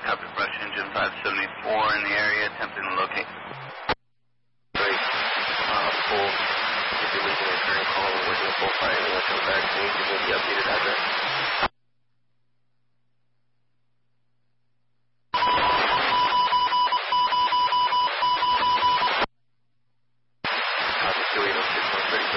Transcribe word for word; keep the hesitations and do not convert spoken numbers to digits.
Copy, brush engine five seventy-four in the area, attempting to locate. Great. Uh, full, if you're leaving a turn call, we're working a full fire, and we'll come back. Can you give me the updated address?